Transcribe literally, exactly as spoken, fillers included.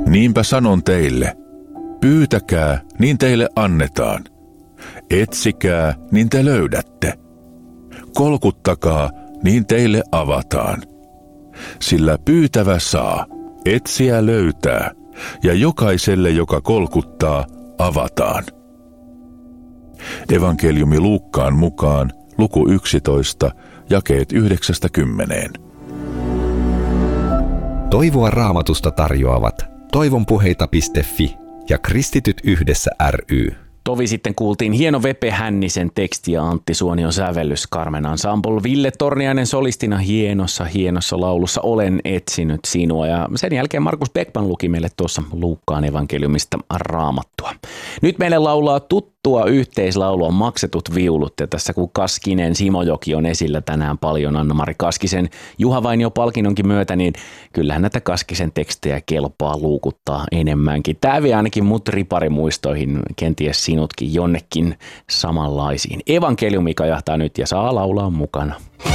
Niinpä sanon teille, pyytäkää, niin teille annetaan. Etsikää, niin te löydätte. Kolkuttakaa, niin teille avataan. Sillä pyytävä saa, etsiä löytää, ja jokaiselle, joka kolkuttaa, avataan. Evankeliumi Luukkaan mukaan, luku yksitoista, jakeet yhdeksästä kymmeneen. Toivoa Raamatusta tarjoavat toivonpuheita piste fi ja Kristityt yhdessä ry. Tovi sitten kuultiin hieno Vepe Hännisen teksti ja Antti Suonion sävellys, Carmen Ensemble, Ville Torniainen solistina hienossa, hienossa laulussa Olen etsinyt sinua. Ja sen jälkeen Markus Beckman luki meille tuossa Luukkaan evankeliumista Raamattua. Nyt meille laulaa tuttua yhteislaulua Maksetut viulut. Ja tässä kun Kaskinen Simojoki on esillä tänään paljon Anna-Mari Kaskisen Juha Vainio-palkinnonkin myötä, niin kyllähän näitä Kaskisen tekstejä kelpaa luukuttaa enemmänkin. Tämä vie ainakin mut riparimuistoihin, kenties sinutkin jonnekin samanlaisiin. Evankeliumi kajahtaa nyt ja saa laulaa mukana.